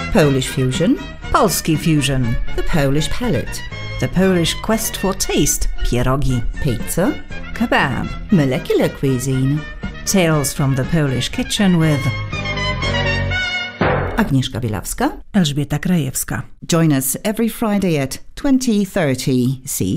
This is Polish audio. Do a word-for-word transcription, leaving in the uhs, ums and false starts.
Polish fusion, Polski fusion, the Polish palate, the Polish quest for taste, pierogi, pizza, kebab, molecular cuisine, tales from the Polish kitchen with Agnieszka Bielawska, Elżbieta Krajewska. Join us every Friday at twenty thirty C